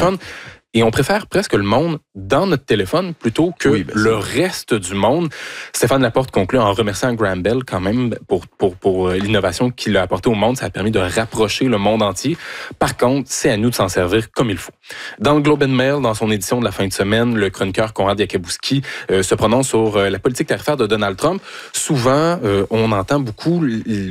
téléphone. Et on préfère presque le monde dans notre téléphone plutôt que le reste du monde. Stéphane Laporte conclut en remerciant Graham Bell quand même pour l'innovation qu'il a apportée au monde. Ça a permis de rapprocher le monde entier. Par contre, c'est à nous de s'en servir comme il faut. Dans le Globe and Mail, dans son édition de la fin de semaine, le chroniqueur Conrad Jakubowski se prononce sur la politique tarifaire de Donald Trump. Souvent, on entend beaucoup...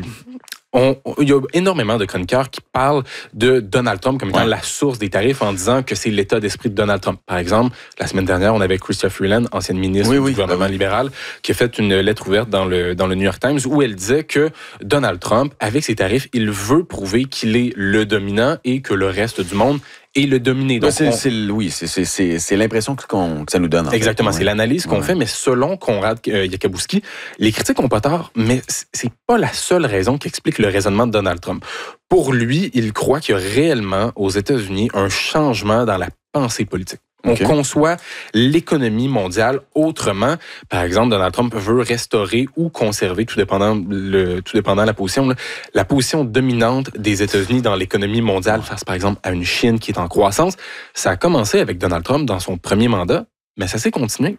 Il y a énormément de chroniqueurs qui parlent de Donald Trump comme étant la source des tarifs en disant que c'est l'état d'esprit de Donald Trump. Par exemple, la semaine dernière, on avait Chrystia Freeland, ancienne ministre du gouvernement libéral, qui a fait une lettre ouverte dans le New York Times où elle disait que Donald Trump, avec ses tarifs, il veut prouver qu'il est le dominant et que le reste du monde est le dominé. Donc, c'est l'impression que ça nous donne. Exactement, c'est l'analyse qu'on fait, mais selon Conrad Jakubowski, les critiques n'ont pas tort, mais c'est pas la seule raison qui explique le raisonnement de Donald Trump. Pour lui, il croit qu'il y a réellement aux États-Unis un changement dans la pensée politique. On conçoit l'économie mondiale autrement. Par exemple, Donald Trump veut restaurer ou conserver, tout dépendant la position, la position dominante des États-Unis dans l'économie mondiale face, par exemple, à une Chine qui est en croissance. Ça a commencé avec Donald Trump dans son premier mandat. Mais ça s'est continué.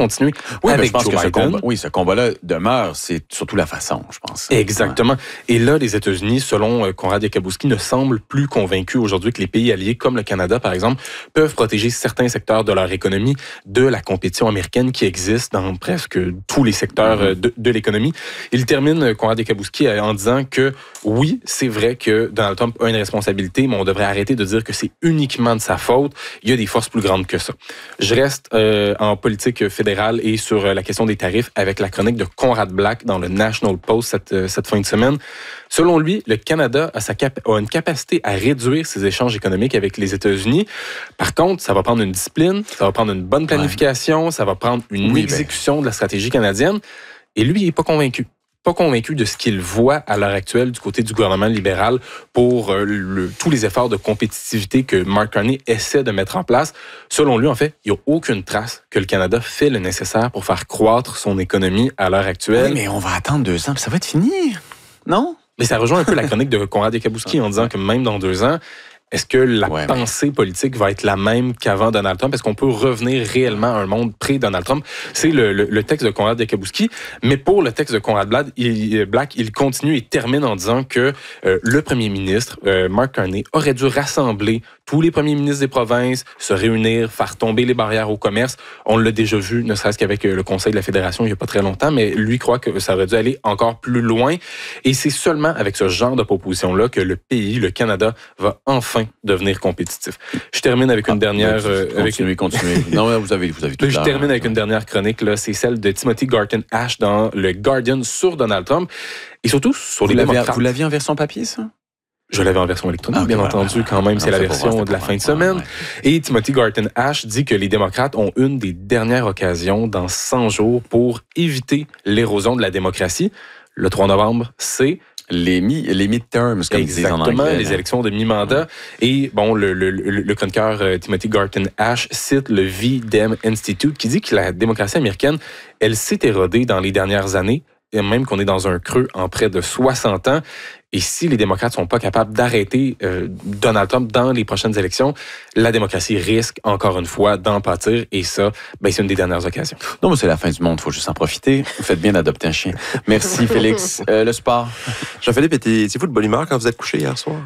Oui, avec je pense Joe que Biden. ce combat-là demeure. C'est surtout la façon, je pense. Exactement. Et là, les États-Unis, selon Conrad Jakubowski, ne semblent plus convaincus aujourd'hui que les pays alliés, comme le Canada, par exemple, peuvent protéger certains secteurs de leur économie de la compétition américaine qui existe dans presque tous les secteurs de l'économie. Il termine, Conrad Jakubowski, en disant que oui, c'est vrai que Donald Trump a une responsabilité, mais on devrait arrêter de dire que c'est uniquement de sa faute. Il y a des forces plus grandes que ça. Je reste en politique fédérale et sur la question des tarifs avec la chronique de Conrad Black dans le National Post cette fin de semaine. Selon lui, le Canada a une capacité à réduire ses échanges économiques avec les États-Unis. Par contre, ça va prendre une discipline, ça va prendre une bonne planification, ça va prendre une exécution de la stratégie canadienne. Et lui, il n'est pas convaincu. Pas convaincu de ce qu'il voit à l'heure actuelle du côté du gouvernement libéral pour tous les efforts de compétitivité que Mark Carney essaie de mettre en place. Selon lui, en fait, il n'y a aucune trace que le Canada fait le nécessaire pour faire croître son économie à l'heure actuelle. Oui, mais on va attendre 2 ans, puis ça va être fini, non? Mais ça rejoint un peu la chronique de Conrad Jakubowski en disant que même dans 2 ans, est-ce que la pensée politique va être la même qu'avant Donald Trump? Est-ce qu'on peut revenir réellement à un monde pré-Donald Trump? C'est le texte de Conrad Jakubowski. Mais pour le texte de Conrad Black, il continue et termine en disant que le premier ministre, Mark Carney, aurait dû rassembler tous les premiers ministres des provinces, se réunir, faire tomber les barrières au commerce. On l'a déjà vu, ne serait-ce qu'avec le Conseil de la Fédération il n'y a pas très longtemps, mais lui croit que ça aurait dû aller encore plus loin. Et c'est seulement avec ce genre de proposition-là que le pays, le Canada, va enfin devenir compétitif. Je termine avec une dernière... Continuez. Non, vous avez tout. Je termine avec une dernière chronique, là, c'est celle de Timothy Garton Ash dans le Guardian sur Donald Trump et surtout sur les démocrates. Vous l'aviez en version papier, ça? Je l'avais en version électronique, bien entendu, quand même. C'est la version de la fin de semaine. Et Timothy Garton Ash dit que les démocrates ont une des dernières occasions dans 100 jours pour éviter l'érosion de la démocratie. Le 3 novembre, c'est... Les midterms, comme ils disent en anglais. Exactement, les élections de mi-mandat. Et bon, le chroniqueur Timothy Garton Ash cite le V-Dem Institute qui dit que la démocratie américaine, elle s'est érodée dans les dernières années, et même qu'on est dans un creux en près de 60 ans. Et si les démocrates sont pas capables d'arrêter Donald Trump dans les prochaines élections, la démocratie risque encore une fois d'en pâtir. Et ça, c'est une des dernières occasions. Non, mais c'est la fin du monde. Il faut juste en profiter. Vous faites bien d'adopter un chien. Merci, Félix. Le sport. Jean-Philippe, étiez-vous de bonne humeur quand vous êtes couché hier soir?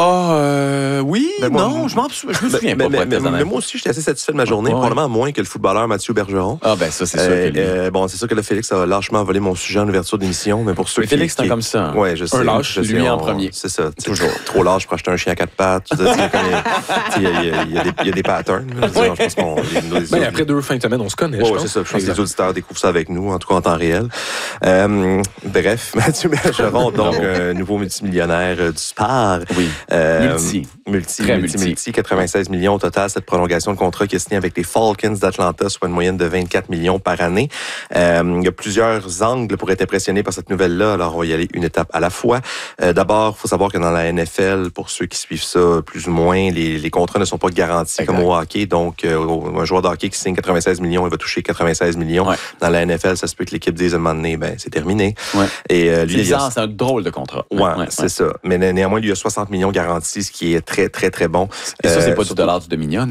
Oui, je me souviens pas. Mais moi aussi, j'étais assez satisfait de ma journée. Probablement moins que le footballeur Mathieu Bergeron. Ah, ça, c'est sûr que lui. C'est sûr que là, Félix a lâchement volé mon sujet en ouverture d'émission. Mais pour ceux Félix, c'est comme ça. Ouais, je sais. Un lâche, lui en premier. C'est ça. Toujours. Trop large pour acheter un chien à 4 pattes. Il y a des patterns. Je pense qu'on... après 2 fins de semaine, on se connaît. C'est ça. Je pense que les auditeurs découvrent ça avec nous, en tout cas en temps réel. Bref, Mathieu Bergeron, donc nouveau multimillionnaire du sport. Oui. Multi, 96 millions au total, cette prolongation de contrat qui est signée avec les Falcons d'Atlanta, soit une moyenne de 24 millions par année. Il y a plusieurs angles pour être impressionné par cette nouvelle-là, alors on va y aller une étape à la fois. D'abord, il faut savoir que dans la NFL, pour ceux qui suivent ça plus ou moins, les contrats ne sont pas garantis comme au hockey. Donc, un joueur de hockey qui signe 96 millions, il va toucher 96 millions. Ouais. Dans la NFL, ça se peut que l'équipe dise à un moment donné, c'est terminé. Ouais. Et lui, c'est un drôle de contrat. C'est ça. Mais néanmoins, lui, il a 60 millions garantis, ce qui est très, très, très bon. Et ça, c'est pas du dollar du Dominion.